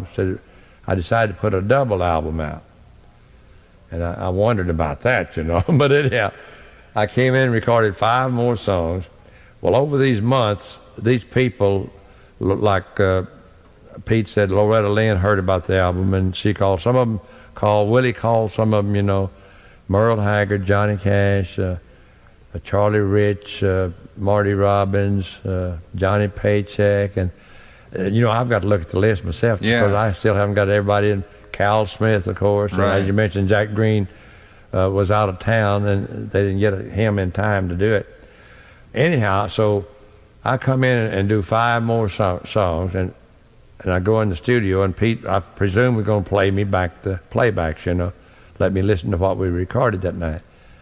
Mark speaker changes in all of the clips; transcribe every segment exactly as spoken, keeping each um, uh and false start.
Speaker 1: album. So I decided to put a double album out. And I, I wondered about that, you know. But anyhow, I came in and recorded five more songs. Well, over these months, these people, like uh, Pete said, Loretta Lynn heard about the album, and she called, some of them called, Willie called some of them, you know, Merle Haggard, Johnny Cash, uh, uh, Charlie Rich, uh, Marty Robbins, uh, Johnny Paycheck, and, uh, you know, I've got to look at the list myself
Speaker 2: yeah.
Speaker 1: because I still haven't got everybody in. Cal Smith, of course,
Speaker 2: right.
Speaker 1: and as you mentioned, Jack Green uh, was out of town, and they didn't get him in time to do it. Anyhow, so I come in and do five more so songs, and and I go in the studio, and Pete, I presume, we're going to play me back the playbacks, you know, let me listen to what we recorded that night.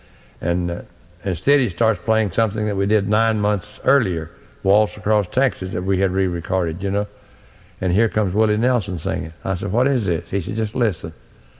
Speaker 1: And uh, instead he starts playing something that we did nine months earlier, Waltz Across Texas, that we had re-recorded, you know. And here comes Willie Nelson singing. I said, what is this? He said, just listen.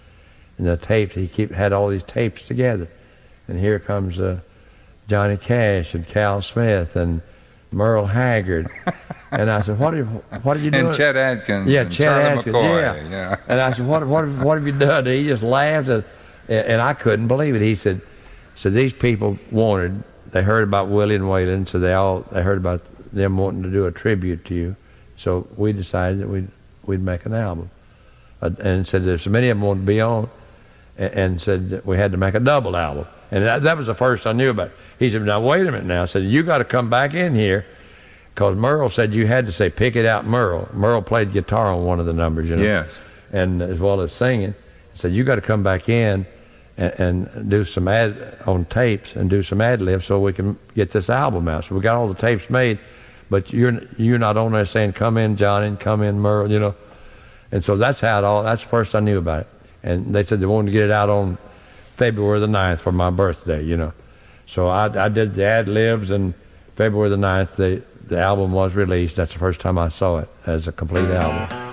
Speaker 1: And the tapes, he keep, had all these tapes together. And here comes uh, Johnny Cash and Cal Smith and Merle Haggard. And I said, what are you, what are you doing?
Speaker 2: And Chet Atkins.
Speaker 1: Yeah,
Speaker 2: and
Speaker 1: Chet
Speaker 2: Charlie
Speaker 1: Atkins,
Speaker 2: McCoy,
Speaker 1: yeah.
Speaker 2: yeah.
Speaker 1: And I said, what, what, what have you done? And he just laughed, and, and I couldn't believe it. He said, so these people wanted, they heard about Willie and Waylon, so they all, they heard about them wanting to do a tribute to you. So we decided that we'd, we'd make an album. Uh, and said there's so many of them wanted to be on, and, and said that we had to make a double album. And that, that was the first I knew about it. He said, now wait a minute now. I said, you got to come back in here, because Merle said you had to say, pick it out, Merle. Merle played guitar on one of the numbers, you know.
Speaker 2: Yes.
Speaker 1: And as well as singing. He said, you got to come back in and, and do some ad, on tapes, and do some ad-libs so we can get this album out. So we got all the tapes made. But you're you're not on there saying, come in, Johnny, come in, Merle, you know. And so that's how it all, that's the first I knew about it. And they said they wanted to get it out on February the ninth for my birthday, you know. So I, I did the ad-libs, and February the ninth, the, the album was released. That's the first time I saw it as a complete album.